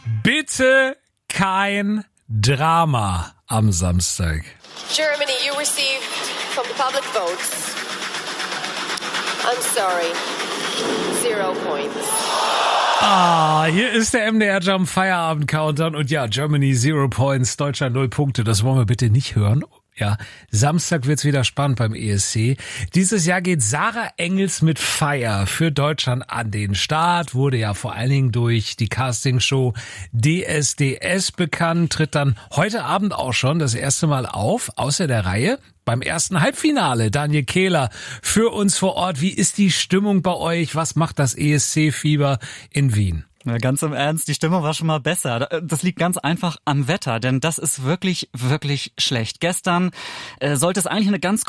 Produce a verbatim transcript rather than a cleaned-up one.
Bitte kein Drama am Samstag. Germany, you received from the public votes. I'm sorry. Zero points. Ah, hier ist der M D R Jump Feierabend Countdown und ja, Germany Zero Points, Deutschland null Punkte. Das wollen wir bitte nicht hören. Ja, Samstag wird's wieder spannend beim E S C. Dieses Jahr geht Sarah Engels mit Fire für Deutschland an den Start. Wurde ja vor allen Dingen durch die Castingshow D S D S bekannt. Tritt dann heute Abend auch schon das erste Mal auf, außer der Reihe. Beim ersten Halbfinale, Daniel Kehler, für uns vor Ort. Wie ist die Stimmung bei euch? Was macht das E S C-Fieber in Wien? Ja, ganz im Ernst, die Stimmung war schon mal besser. Das liegt ganz einfach am Wetter, denn das ist wirklich, wirklich schlecht. Gestern äh, sollte es eigentlich eine ganz